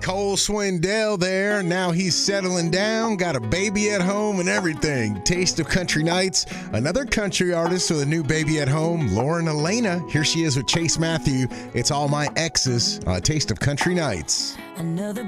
Cole Swindell there. Now he's settling down, got a baby at home and everything. Taste of Country Nights. Another country artist with a new baby at home, Lauren Elena. Here she is with Chase Matthew. It's All My Exes. Taste of Country Nights. Another